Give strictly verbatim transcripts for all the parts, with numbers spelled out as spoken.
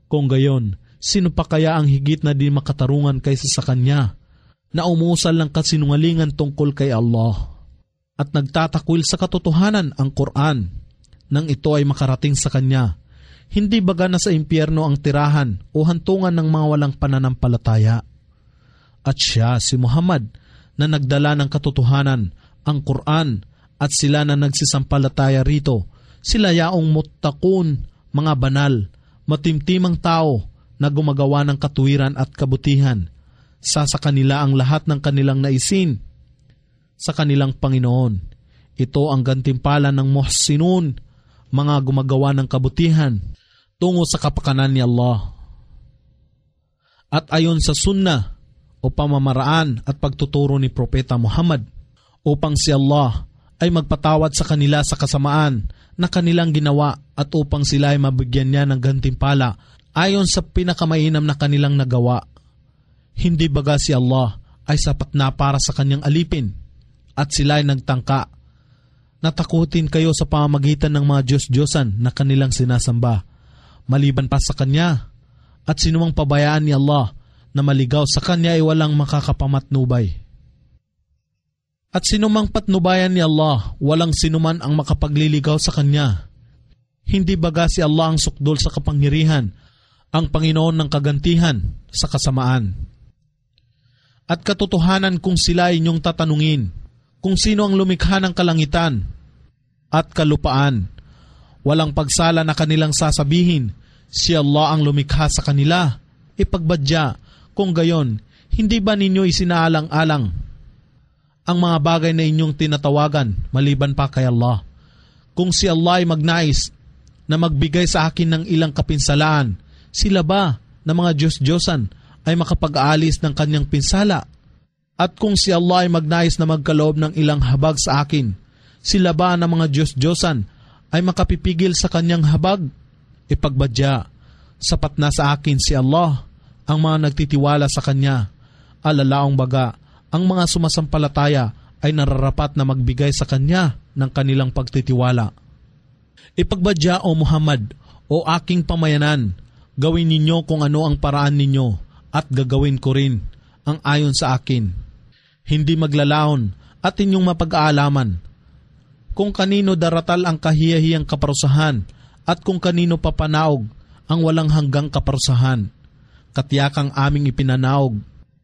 Kung gayon, sino pa kaya ang higit na di makatarungan kaysa sa kanya, na umusal ng kasinungalingan tungkol kay Allah, at nagtatakwil sa katotohanan ang Quran, nang ito ay makarating sa kanya? Hindi baga na sa impyerno ang tirahan o hantungan ng mga walang pananampalataya? At siya, si Muhammad, na nagdala ng katotohanan, ang Quran, at sila na nagsisampalataya rito, sila yaong muttaqun, mga banal, matimtimang tao na gumagawa ng katuwiran at kabutihan. Sa sa kanila ang lahat ng kanilang naisin sa kanilang Panginoon. Ito ang gantimpala ng muhsinun, mga gumagawa ng kabutihan tungo sa kapakanan ni Allah. At ayon sa sunnah o pamamaraan at pagtuturo ni Propeta Muhammad, upang si Allah ay magpatawad sa kanila sa kasamaan na kanilang ginawa at upang sila ay mabigyan niya ng gantimpala ayon sa pinakamainam na kanilang nagawa. Hindi baga si Allah ay sapat na para sa kanyang alipin at sila ay nagtangka. Natakutin kayo sa pamamagitan ng mga Diyos-Diyosan na kanilang sinasamba, maliban pa sa Kanya, at sinumang pabayaan ni Allah na maligaw sa Kanya ay walang makakapamatnubay. At sinumang patnubayan ni Allah, walang sinuman ang makapagliligaw sa Kanya. Hindi baga si Allah ang sukdol sa kapangyarihan, ang Panginoon ng kagantihan sa kasamaan. At katotohanan kung sila inyong tatanungin, kung sino ang lumikha ng kalangitan at kalupaan, walang pagsala na kanilang sasabihin, si Allah ang lumikha sa kanila. Ipagbadya, kung gayon, hindi ba ninyo isinaalang-alang ang mga bagay na inyong tinatawagan maliban pa kay Allah? Kung si Allah ay magnais na magbigay sa akin ng ilang kapinsalaan, sila ba na mga Diyos-Diyosan ay makapag-aalis ng kanyang pinsala? At kung si Allah ay magnais na magkaloob ng ilang habag sa akin, sila ba na mga Diyos-Diyosan ay makapipigil sa kanyang habag? Ipagbadya, sapat na sa akin si Allah, ang mga nagtitiwala sa Kanya. Alalaong baga, ang mga sumasampalataya ay nararapat na magbigay sa Kanya ng kanilang pagtitiwala. Ipagbadya, O Muhammad, o aking pamayanan, gawin ninyo kung ano ang paraan ninyo at gagawin ko rin ang ayon sa akin. Hindi maglalaon at inyong mapag-aalaman kung kanino daratal ang kahiyahiyang kaparusahan at kung kanino papanaog ang walang hanggang kaparusahan. Katiyakang aming ipinanaog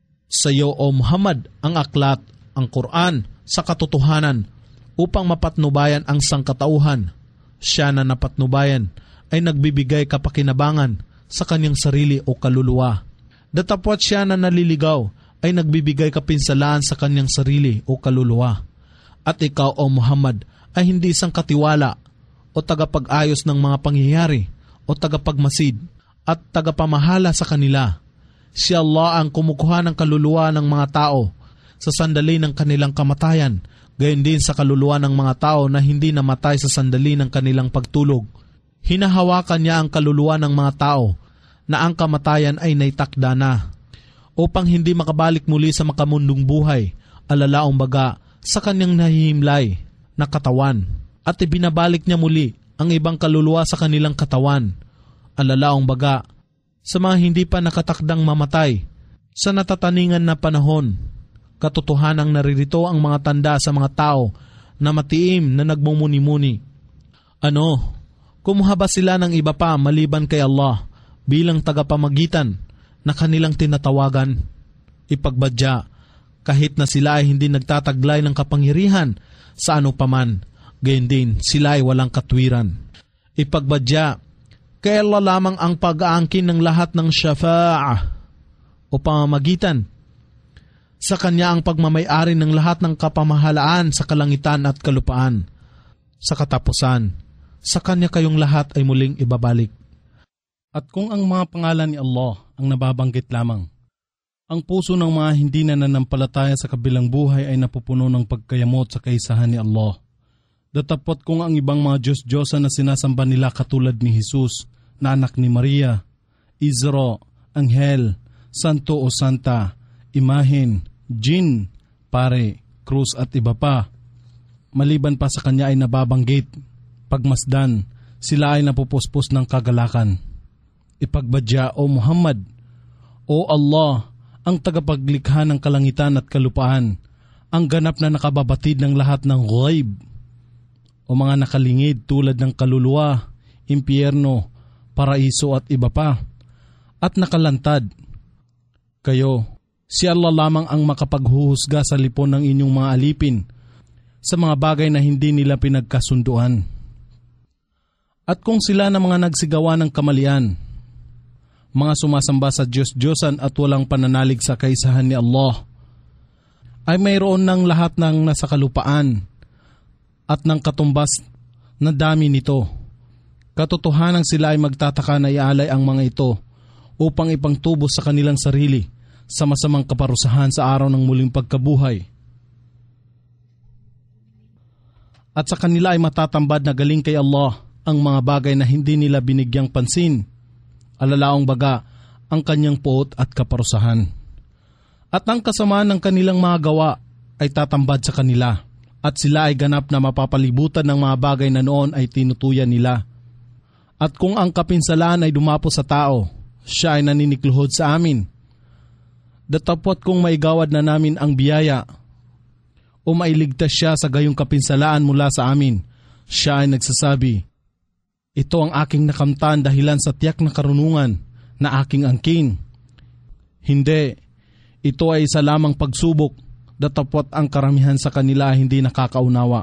sa iyo, O Muhammad, ang aklat, ang Quran, sa katotohanan upang mapatnubayan ang sangkatauhan. Siya na napatnubayan ay nagbibigay kapakinabangan sa kanyang sarili o kaluluwa. Datapwat siya na naliligaw ay nagbibigay kapinsalaan sa kanyang sarili o kaluluwa. At ikaw, O Muhammad, ay hindi isang katiwala o tagapag-ayos ng mga pangyayari o tagapagmasid at tagapamahala sa kanila. Si Allah ang kumukuha ng kaluluwa ng mga tao sa sandali ng kanilang kamatayan, gayon din sa kaluluwa ng mga tao na hindi namatay sa sandali ng kanilang pagtulog. Hinahawakan niya ang kaluluwa ng mga tao na ang kamatayan ay naitakda na, upang hindi makabalik muli sa makamundong buhay, alalaong baga sa kanyang nahihimlay na katawan, at ibinabalik niya muli ang ibang kaluluwa sa kanilang katawan, alalaong baga sa mga hindi pa nakatakdang mamatay sa natataningan na panahon. Katotohanang naririto ang mga tanda sa mga tao na matiim na nagmumuni-muni. Ano? Kumuha ba sila ng iba pa maliban kay Allah bilang tagapamagitan na kanilang tinatawagan? Ipagbadya, kahit na sila ay hindi nagtataglay ng kapangyarihan sa ano paman, gayon din sila ay walang katwiran. Ipagbadya, kay Allah lamang ang pag-aangkin ng lahat ng syafa'ah o pamamagitan. Sa Kanya ang pagmamayari ng lahat ng kapamahalaan sa kalangitan at kalupaan. Sa katapusan, sa Kanya kayong lahat ay muling ibabalik. At kung ang mga pangalan ni Allah ang nababanggit lamang, ang puso ng mga hindi na nanampalataya sa kabilang buhay ay napupuno ng pagkayamot sa kaisahan ni Allah. Datapot kung ang ibang mga Diyos-Diyosan na sinasamba nila katulad ni Jesus, na anak ni Maria, Isra, Anghel, Santo o Santa, Imahen, Jin, Pare, Krus at iba pa, maliban pa sa Kanya ay nababanggit, pagmasdan, sila ay napupuspos ng kagalakan. Ipagbadya, O Muhammad, O Allah, ang tagapaglikha ng kalangitan at kalupaan, ang ganap na nakababatid ng lahat ng ghaib, o mga nakalingid tulad ng kaluluwa, impyerno, paraiso at iba pa, at nakalantad. Kayo, si Allah lamang ang makapaghuhusga sa lipon ng inyong mga alipin sa mga bagay na hindi nila pinagkasunduan. At kung sila na mga nagsigawa ng kamalian, mga sumasamba sa Diyos-Diyosan at walang pananalig sa kaisahan ni Allah, ay mayroon ng lahat ng nasa kalupaan at ng katumbas na dami nito. Katotohanan sila ay magtataka na ialay ang mga ito upang ipangtubos sa kanilang sarili sa masamang kaparusahan sa araw ng muling pagkabuhay. At sa kanila ay matatambad na galing kay Allah ang mga bagay na hindi nila binigyang pansin, alalaong baga ang kanyang puot at kaparusahan. At ang kasamaan ng kanilang mga gawa ay tatambad sa kanila, at sila ay ganap na mapapalibutan ng mga bagay na noon ay tinutuyan nila. At kung ang kapinsalaan ay dumapo sa tao, siya ay naninikluhod sa amin. Datapot kung maigawad na namin ang biyaya o mailigtas siya sa gayong kapinsalaan mula sa amin, siya ay nagsasabi, ito ang aking nakamtan dahilan sa tiyak na karunungan na aking angkin. Hindi, ito ay isa lamang pagsubok, datapot ang karamihan sa kanila hindi nakakaunawa.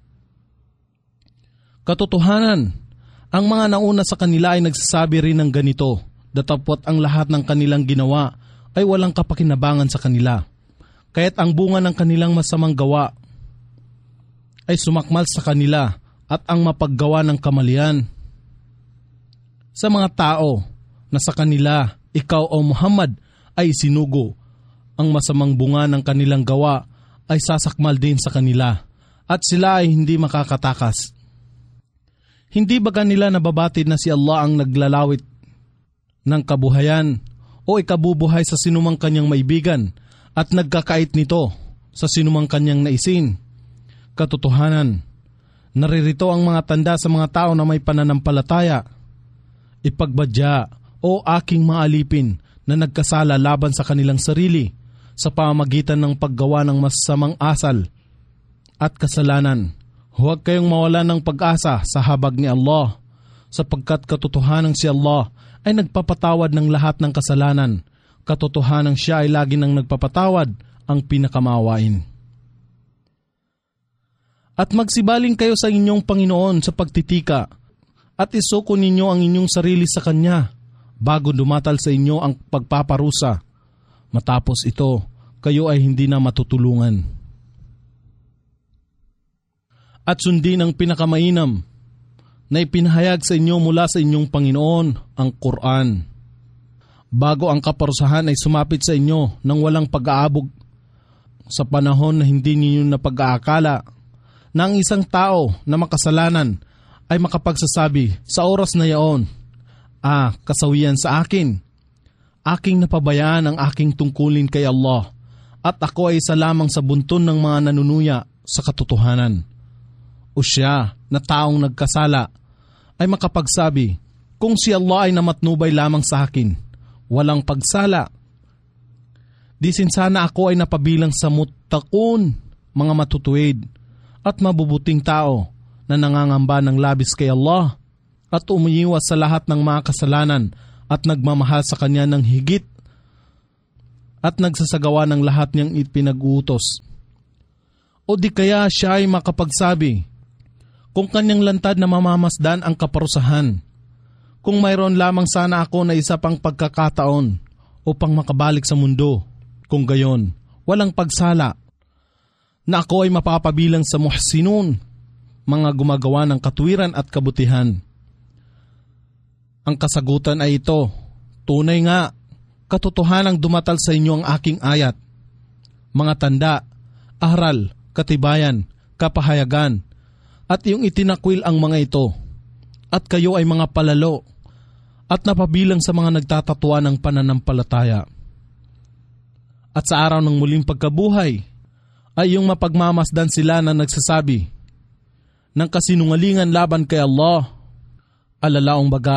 Katotohanan, ang mga nauna sa kanila ay nagsasabi rin ng ganito, datapot ang lahat ng kanilang ginawa ay walang kapakinabangan sa kanila. Kaya't ang bunga ng kanilang masamang gawa ay sumakmal sa kanila at ang mapaggawa ng kamalian. Sa mga tao na sa kanila, ikaw o Muhammad ay sinugo, ang masamang bunga ng kanilang gawa ay sasakmal din sa kanila at sila ay hindi makakatakas. Hindi ba nila nababatid na si Allah ang naglalawit ng kabuhayan o ikabubuhay sa sinumang kanyang maibigan at nagkakait nito sa sinumang kanyang naisin? Katotohanan, naririto ang mga tanda sa mga tao na may pananampalataya. Ipagbadya, o aking mga alipin na nagkasala laban sa kanilang sarili sa pamamagitan ng paggawa ng masamang asal at kasalanan. Huwag kayong mawalan ng pag-asa sa habag ni Allah, sapagkat katotohanan si Allah ay nagpapatawad ng lahat ng kasalanan. Katotohanan siya ay lagi nang nagpapatawad, ang pinakamawain. At magsibaling kayo sa inyong Panginoon sa pagtitika at isuko ninyo ang inyong sarili sa Kanya bago dumatal sa inyo ang pagpaparusa. Matapos ito, kayo ay hindi na matutulungan. At sundin ang pinakamainam na ipinahayag sa inyo mula sa inyong Panginoon, ang Quran. Bago ang kaparusahan ay sumapit sa inyo nang walang pag-aabog sa panahon na hindi ninyo napag-aakala na ang isang tao na makasalanan ay makapagsasabi sa oras na yaon, ah, kasawian sa akin. Aking napabayaan ang aking tungkulin kay Allah at ako ay isa lamang sa bunton ng mga nanunuya sa katotohanan. O siya na taong nagkasala ay makapagsabi, kung si Allah ay namatnubay lamang sa akin, walang pagsala. Disin sana ako ay napabilang sa muttaqun, mga matutuwid at mabubuting tao na nangangamba ng labis kay Allah at umiiwas sa lahat ng mga kasalanan at nagmamahal sa Kanya ng higit at nagsasagawa ng lahat niyang ipinag-uutos. O di kaya siya ay makapagsabi, kung kanyang lantad na mamamasdan ang kaparusahan, kung mayroon lamang sana ako na isa pang pagkakataon upang makabalik sa mundo, kung gayon, walang pagsala, na ako ay mapapabilang sa muhsinun, mga gumagawa ng katuwiran at kabutihan. Ang kasagutan ay ito, tunay nga, katotohanang dumatal sa inyo ang aking ayat. Mga tanda, aral, katibayan, kapahayagan, at iyong itinakwil ang mga ito. At kayo ay mga palalo, at napabilang sa mga nagtatatuwa ng pananampalataya. At sa araw ng muling pagkabuhay, ay iyong mapagmamasdan sila na nagsasabi ng kasinungalingan laban kay Allah, alalaong baga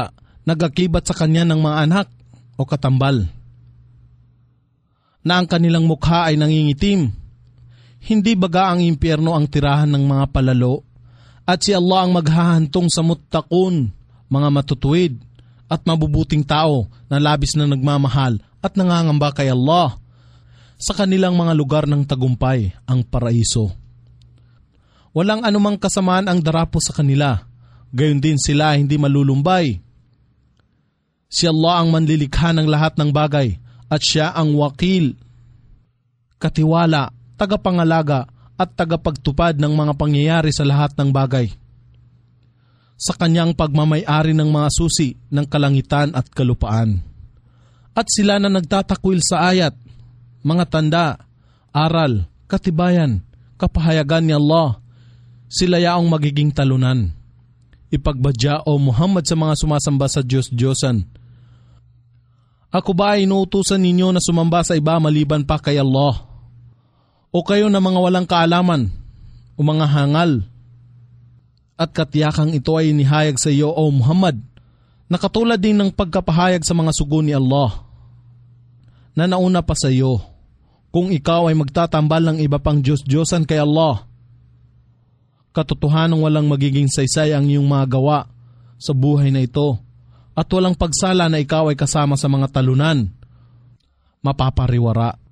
nagakibat sa kanya ng mga anak o katambal, na ang kanilang mukha ay nangingitim. Hindi baga ang impyerno ang tirahan ng mga palalo, at si Allah ang maghahantong sa muttaqun, mga matutuwid at mabubuting tao na labis na nagmamahal at nangangamba kay Allah, sa kanilang mga lugar ng tagumpay, ang paraiso. Walang anumang kasamaan ang darapo sa kanila, gayon din sila hindi malulumbay. Si Allah ang manlilikha ng lahat ng bagay at siya ang wakil, katiwala, tagapangalaga at tagapagtupad ng mga pangyayari sa lahat ng bagay. Sa kanyang pagmamay-ari ng mga susi ng kalangitan at kalupaan. At sila na nagtatakwil sa ayat, mga tanda, aral, katibayan, kapahayagan ni Allah, sila yaong magiging talunan. Ipagbadya o Muhammad sa mga sumasamba sa Diyos-Diyosan. Ako ba ay inuutusan ninyo na sumamba sa iba maliban pa kay Allah? O kayo na mga walang kaalaman o mga hangal? At katiyakang ito ay inihayag sa iyo o Muhammad, na katulad din ng pagkapahayag sa mga sugo ni Allah, na nauna pa sa iyo, kung ikaw ay magtatambal ng iba pang Diyos-Diyosan kay Allah. Katotohanang walang magiging saysay ang iyong mga gawa sa buhay na ito, at walang pagsala na ikaw ay kasama sa mga talunan, mapapariwara.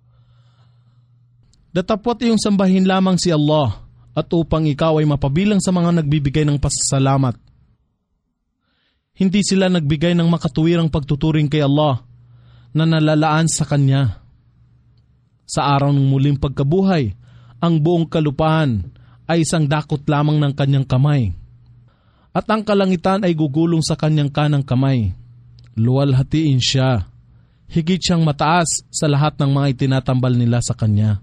Datapot iyong sambahin lamang si Allah, at upang ikaw ay mapabilang sa mga nagbibigay ng pasasalamat. Hindi sila nagbigay ng makatuwirang pagtuturing kay Allah na nalalaan sa Kanya. Sa araw ng muling pagkabuhay, ang buong kalupaan ay isang dakot lamang ng Kanyang kamay. At ang kalangitan ay gugulong sa Kanyang kanang kamay. Luwalhatiin siya. Higit siyang mataas sa lahat ng mga itinatambal nila sa Kanya.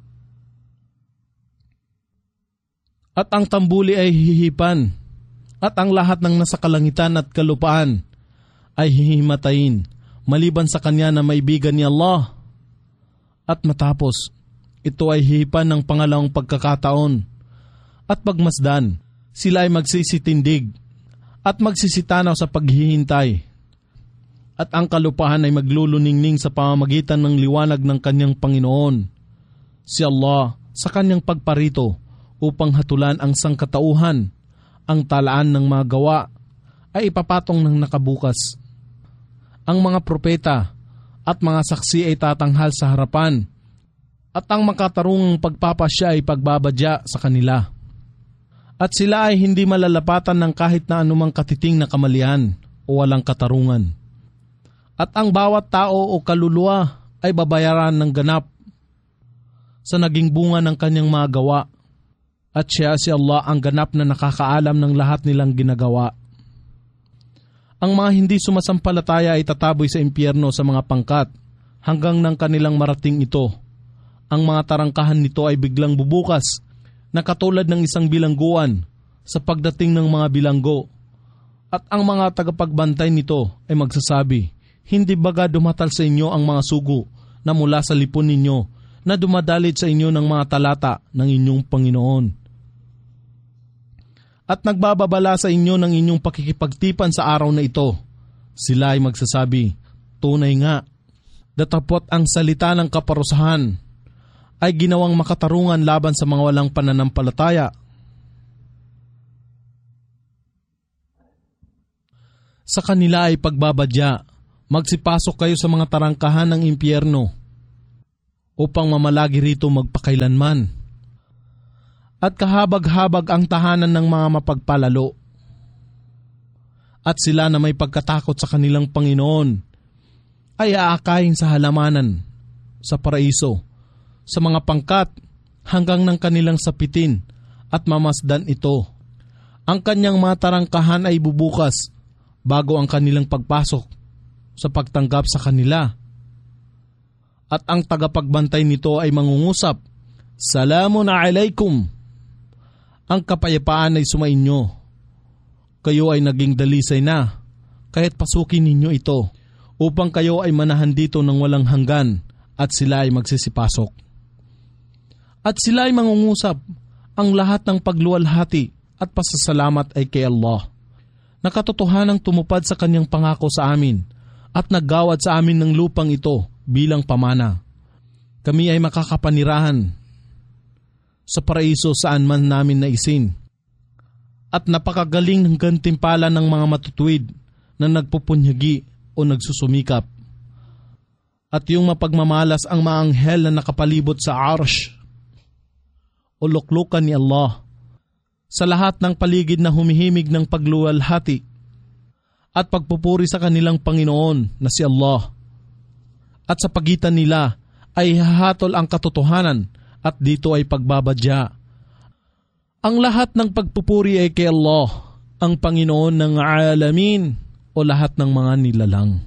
At ang tambuli ay hihipan, at ang lahat ng nasa kalangitan at kalupaan ay hihimatayin, maliban sa Kanya na maibigan ni Allah. At matapos, ito ay hihipan ng pangalawang pagkakataon, at pagmasdan, sila ay magsisitindig, at magsisitanaw sa paghihintay. At ang kalupaan ay magluluningning sa pamamagitan ng liwanag ng Kanyang Panginoon, si Allah, sa Kanyang pagparito, upang hatulan ang sangkatauhan. Ang talaan ng mga gawa ay ipapatong ng nakabukas. Ang mga propeta at mga saksi ay tatanghal sa harapan, at ang makatarungang pagpapasya ay pagbabadya sa kanila. At sila ay hindi malalapatan ng kahit na anumang katiting na kamalian o walang katarungan. At ang bawat tao o kaluluwa ay babayaran ng ganap sa naging bunga ng kanyang mga gawa. At siya si Allah ang ganap na nakakaalam ng lahat nilang ginagawa. Ang mga hindi sumasampalataya ay tataboy sa impyerno sa mga pangkat hanggang nang kanilang marating ito. Ang mga tarangkahan nito ay biglang bubukas na katulad ng isang bilangguan sa pagdating ng mga bilanggo. At ang mga tagapagbantay nito ay magsasabi, hindi baga dumatal sa inyo ang mga sugo na mula sa lipon ninyo na dumadalit sa inyo ng mga talata ng inyong Panginoon. At nagbababala sa inyo ng inyong pakikipagtipan sa araw na ito. Sila ay magsasabi, tunay nga, datapot ang salita ng kaparusahan ay ginawang makatarungan laban sa mga walang pananampalataya. Sa kanila ay pagbabadya, magsipasok kayo sa mga tarangkahan ng impyerno upang mamalagi rito magpakailanman. At kahabag-habag ang tahanan ng mga mapagpalalo. At sila na may pagkatakot sa kanilang Panginoon ay aakayin sa halamanan, sa paraiso, sa mga pangkat hanggang ng kanilang sapitin at mamasdan ito. Ang kanyang mga tarangkahan ay bubukas bago ang kanilang pagpasok sa pagtanggap sa kanila. At ang tagapagbantay nito ay mangungusap, Salamun alaikum. Ang kapayapaan ay sumainyo. Kayo ay naging dalisay na, kaya't pasukin ninyo ito, upang kayo ay manahan dito ng walang hanggan, at sila ay magsisipasok. At sila ay mangungusap, ang lahat ng pagluwalhati at pasasalamat ay kay Allah, na katotohanang tumupad sa kanyang pangako sa amin at naggawad sa amin ng lupang ito bilang pamana. Kami ay makakapanirahan sa paraiso saan man namin naisin. At napakagaling ng gantimpala ng mga matutuwid na nagpupunyagi o nagsusumikap. At yung mapagmamalas ang maanghel na nakapalibot sa arsh o luklukan ni Allah sa lahat ng paligid na humihimig ng pagluwalhati at pagpupuri sa kanilang Panginoon na si Allah. At sa pagitan nila ay hahatol ang katotohanan at dito ay pagbabadya. Ang lahat ng pagpupuri ay kay Allah, ang Panginoon ng alamin o lahat ng mga nilalang.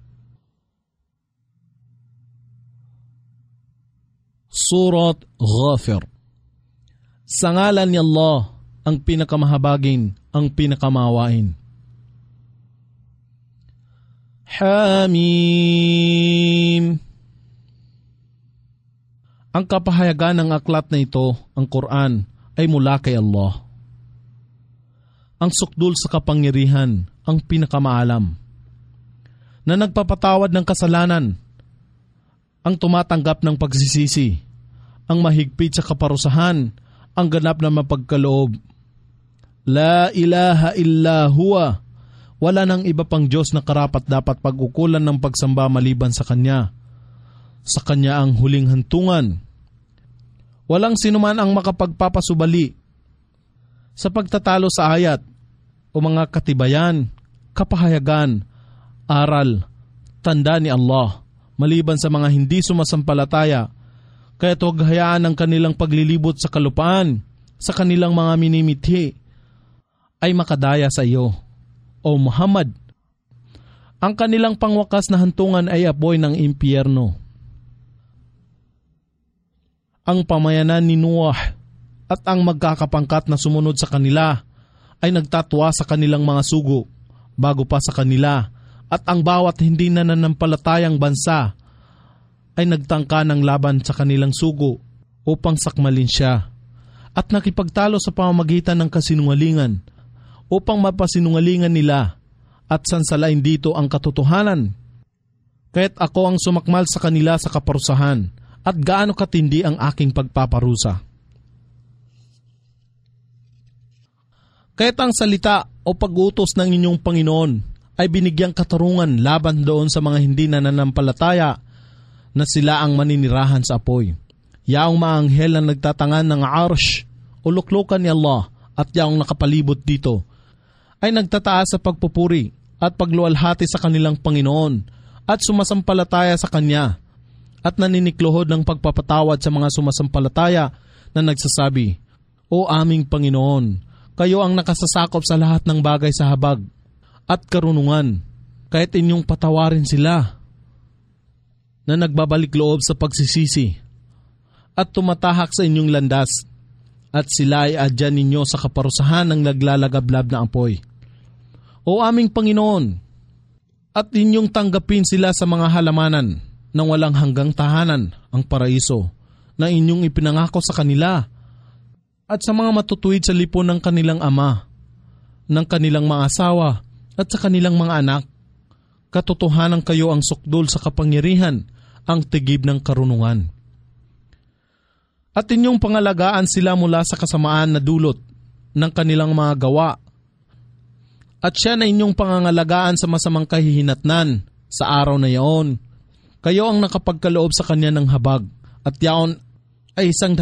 Surat Ghafir. Sa ngalan ni Allah, ang pinakamahabagin, ang pinakamawain. Hamim. Ang kapahayagan ng aklat na ito, ang Quran, ay mula kay Allah. Ang sukdul sa kapangyarihan, ang pinakamaalam, na nagpapatawad ng kasalanan, ang tumatanggap ng pagsisisi, ang mahigpit sa kaparusahan, ang ganap na mapagkaloob. La ilaha illa huwa. Wala nang iba pang Diyos na karapat dapat pag-ukulan ng pagsamba maliban sa Kanya. Sa Kanya ang huling hantungan. Walang sinuman ang makapagpapasubali sa pagtatalo sa ayat o mga katibayan, kapahayagan, aral, tanda ni Allah, maliban sa mga hindi sumasampalataya, kaya't huwag hayaan ang kanilang paglilibot sa kalupaan, sa kanilang mga minimithi, ay makadaya sa iyo, O Muhammad. Ang kanilang pangwakas na hantungan ay apoy ng impyerno. Ang pamayanan ni Nuh at ang magkakapangkat na sumunod sa kanila ay nagtatwa sa kanilang mga sugo bago pa sa kanila, at ang bawat hindi nananampalatayang bansa ay nagtangka ng laban sa kanilang sugo upang sakmalin siya at nakipagtalo sa pamamagitan ng kasinungalingan upang mapasinungalingan nila at sansalain dito ang katotohanan. Kaya't ako ang sumakmal sa kanila sa kaparusahan at gaano katindi ang aking pagpaparusa. Kaya't ang salita o pag-utos ng inyong Panginoon ay binigyang katarungan laban doon sa mga hindi nananampalataya na sila ang maninirahan sa apoy. Yaong maanghel na nagtatangan ng arsh o luklukan ni Allah at yaong nakapalibot dito ay nagtataas sa pagpupuri at pagluwalhati sa kanilang Panginoon at sumasampalataya sa Kanya at naninikluhod ng pagpapatawad sa mga sumasampalataya na nagsasabi, O aming Panginoon, kayo ang nakasasakop sa lahat ng bagay sa habag at karunungan, kahit inyong patawarin sila na nagbabalik loob sa pagsisisi at tumatahak sa inyong landas at sila ay adyan ninyo sa kaparusahan ng naglalagablab na apoy. O aming Panginoon, at inyong tanggapin sila sa mga halamanan ng walang hanggang tahanan, ang paraiso, na inyong ipinangako sa kanila, at sa mga matutuwid sa lipon ng kanilang ama, ng kanilang mga asawa, at sa kanilang mga anak. Katotohanan kayo ang sukdul sa kapangyarihan, ang tigib ng karunungan. At inyong pangalagaan sila mula sa kasamaan na dulot ng kanilang mga gawa, at siya na inyong pangangalagaan sa masamang kahihinatnan sa araw na yaon. Kayo ang nakapagkaloob sa kanya ng habag, at yaon ay isang